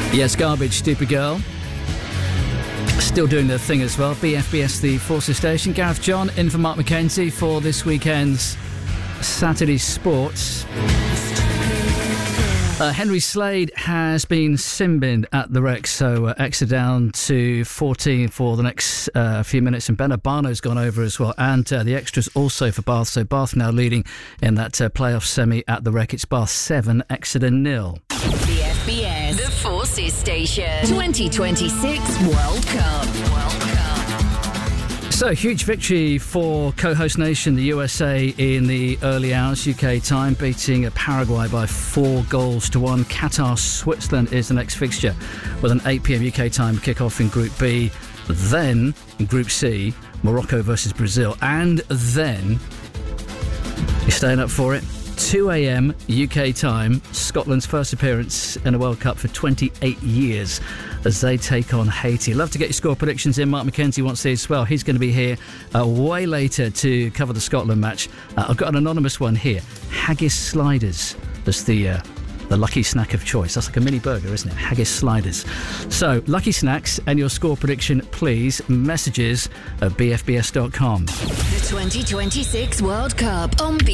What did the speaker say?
Yes, Garbage, Stupid Girl. Still doing their thing as well. BFBS, the Forces Station. Gareth John in for Mark McKenzie for this weekend's Saturday Sports. Henry Slade has been sin-binned at the wreck, so Exeter down to 14 for the next few minutes, and Ben Urbano's gone over as well, and the extras also for Bath, so Bath now leading in that playoff semi at the wreck. It's Bath 7, Exeter 0. The FBS, the Forces Station, 2026 World Cup. So, huge victory for co-host nation, the USA, in the early hours, UK time, beating Paraguay by 4-1. Qatar, Switzerland is the next fixture with an 8 p.m. UK time kick-off in Group B. Then, in Group C, Morocco versus Brazil. And then, you're staying up for it, 2 a.m. UK time, Scotland's first appearance in a World Cup for 28 years as they take on Haiti. Love to get your score predictions in. Mark McKenzie wants these as well. He's going to be here way later to cover the Scotland match. I've got an anonymous one here. Haggis sliders. That's the lucky snack of choice. That's like a mini burger, isn't it? Haggis sliders. So, lucky snacks and your score prediction, please. Messages at bfbs.com. The 2026 World Cup on